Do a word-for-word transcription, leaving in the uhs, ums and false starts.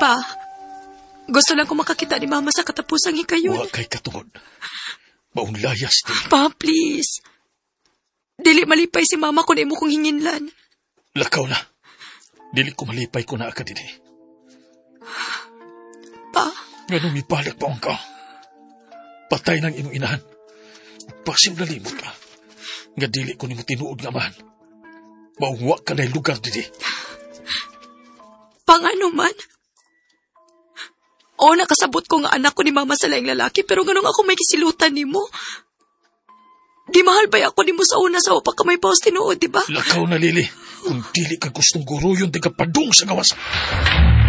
Pa, gusto lang ko makakita ni Mama sa katapusang hikayon. Wa kay katungod. Maong layas din. Pa, please. Dili malipay si Mama kung imo kong hinginlan. Lakaw na. Dili ko malipay ko na ka din. Pa? Ganun mipalag pa ka. Patay ng imong inahan. Pasim na limot ka. Nga dili ko nimo tinuod nga man. Mauwa ka na lugar didi. Pangano man? O, nakasabot ko nga anak ko ni Mama sa laing lalaki, pero ganun ako may kisilutan ni mo. Gimahal ba ako ni mo sa una sa upa ka may paus tinuod, di ba? Lakaw na, Lili. Kung dili ka gustong guruyon, di ka padung sa gawas.